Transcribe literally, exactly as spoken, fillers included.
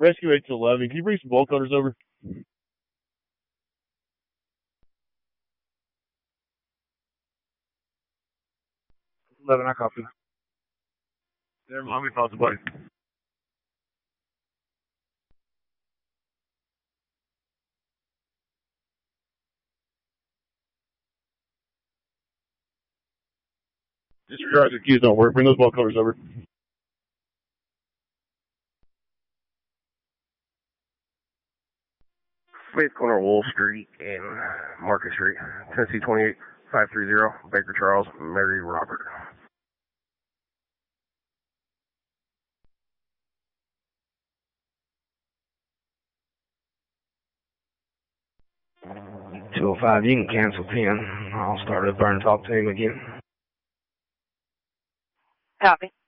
Rescue eight to eleven. Can you bring some bolt cutters over? eleven, I copy. Never mind, we found somebody. Disregard the keys don't work. Bring those bolt cutters over. Fifth corner Wolf Street and Market Street, Tennessee twenty-eight five three zero, Baker Charles, Mary Robert. two oh five, you can cancel ten. I'll start the burn talk team again. Copy.